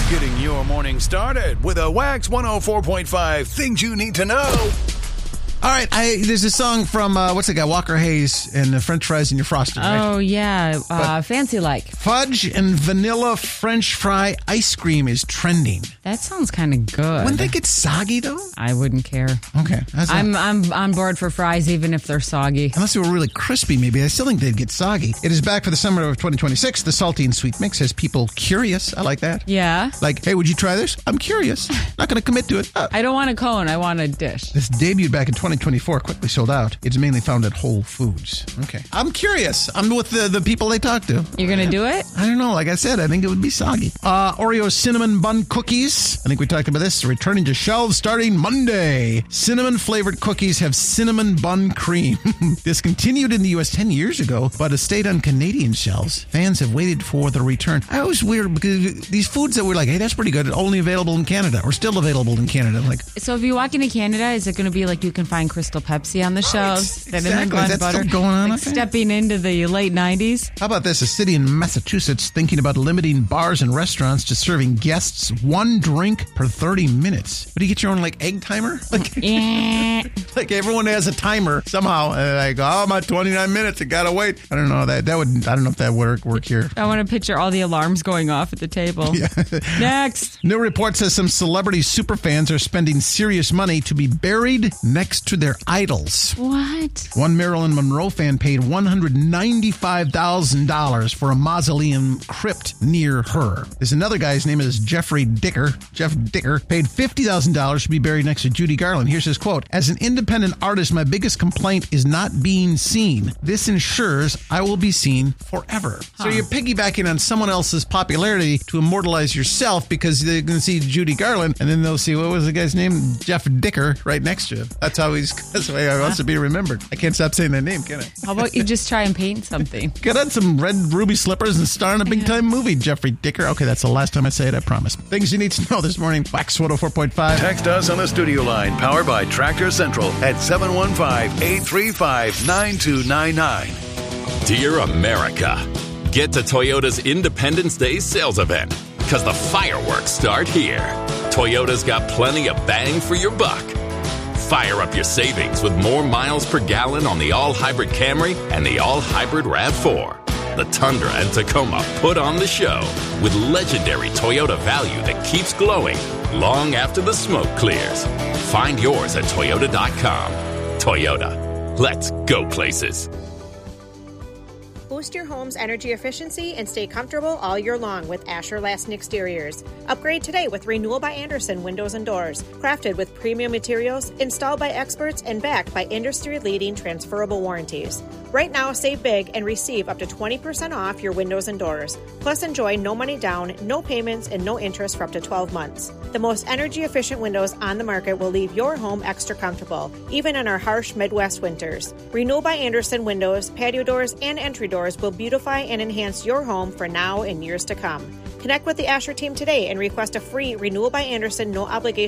Getting your morning started with a Wax 104.5 Things You Need to Know. All right, there's a song from, what's the guy, Walker Hayes, and the French fries in your frosting, right? Oh, yeah, fancy like. Fudge and vanilla French fry ice cream is trending. That sounds kind of good. Wouldn't they get soggy, though? I wouldn't care. Okay. I'm on board for fries, even if they're soggy. Unless they were really crispy, maybe. I still think they'd get soggy. It is back for the summer of 2026. The salty and sweet mix has people curious. I like that. Yeah. Like, hey, would you try this? I'm curious. Not going to commit to it. I don't want a cone. I want a dish. This debuted back in 2024, quickly sold out. It's mainly found at Whole Foods. Okay. I'm curious. I'm with the people they talk to. You're going to do it? I don't know. Like I said, I think it would be soggy. Oreo cinnamon bun cookies. I think we talked about this. Returning to shelves starting Monday. Cinnamon flavored cookies have cinnamon bun cream. Discontinued in the U.S. 10 years ago, but has stayed on Canadian shelves. Fans have waited for the return. I always weird because these foods that we're like, hey, that's pretty good, only available in Canada, or still available in Canada. Like, so if you walk into Canada, is it going to be like you can find Crystal Pepsi on the shelves? Exactly. That's butter? still going on. Like stepping into the late 90s? How about this? A city in Massachusetts thinking about limiting bars and restaurants to serving guests one drink per 30 minutes. But do you get your own, like, egg timer? Like, like everyone has a timer somehow. Like, oh, I'm at 29 minutes. I gotta wait. I don't know. I don't know if that would work here. I want to picture all the alarms going off at the table. Yeah. Next. New report says some celebrity superfans are spending serious money to be buried next to their idols. What? One Marilyn Monroe fan paid $195,000 for a mausoleum crypt near her. There's another guy, his name is Jeff Dicker, paid $50,000 to be buried next to Judy Garland. Here's his quote. As an independent artist, my biggest complaint is not being seen. This ensures I will be seen forever. Huh. So you're piggybacking on someone else's popularity to immortalize yourself because they're going to see Judy Garland and then they'll see, what was the guy's name? Jeff Dicker right next to him. That's the way he wants to be remembered. I can't stop saying that name, can I? How about you just try and paint something? Get on some red ruby slippers and star in a big-time movie, Jeffrey Dicker. Okay, that's the last time I say it, I promise. Things you need to know this morning, Wax 104.5. Text us on the studio line, powered by Tractor Central at 715-835-9299. Dear America, get to Toyota's Independence Day sales event, because the fireworks start here. Toyota's got plenty of bang for your buck. Fire up your savings with more miles per gallon on the all-hybrid Camry and the all-hybrid RAV4. The Tundra and Tacoma put on the show with legendary Toyota value that keeps glowing long after the smoke clears. Find yours at Toyota.com. Toyota. Let's go places. Boost your home's energy efficiency and stay comfortable all year long with Asher Lasting Exteriors. Upgrade today with Renewal by Andersen Windows and Doors. Crafted with premium materials, installed by experts, and backed by industry-leading transferable warranties. Right now, save big and receive up to 20% off your windows and doors. Plus, enjoy no money down, no payments, and no interest for up to 12 months. The most energy-efficient windows on the market will leave your home extra comfortable, even in our harsh Midwest winters. Renewal by Andersen windows, patio doors, and entry doors will beautify and enhance your home for now and years to come. Connect with the Asher team today and request a free Renewal by Andersen no-obligation